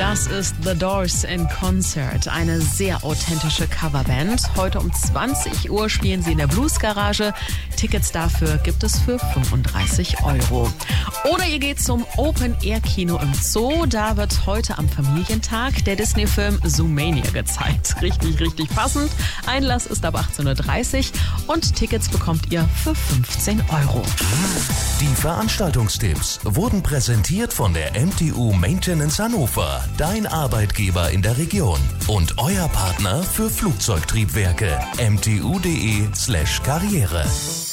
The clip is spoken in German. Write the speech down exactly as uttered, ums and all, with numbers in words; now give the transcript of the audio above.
Das ist The Doors in Concert, eine sehr authentische Coverband. Heute um zwanzig Uhr spielen sie in der Blues Garage. Tickets dafür gibt es für fünfunddreißig Euro. Oder ihr geht zum Open-Air-Kino im Zoo. Da wird heute am Familientag der Disney-Film Zoomania gezeigt. Richtig, richtig passend. Einlass ist ab achtzehn Uhr dreißig und Tickets bekommt ihr für fünfzehn Euro. Die Veranstaltungstipps wurden präsentiert von der M T U Maintenance Hannover, dein Arbeitgeber in der Region und euer Partner für Flugzeugtriebwerke. m t u punkt d e slash karriere.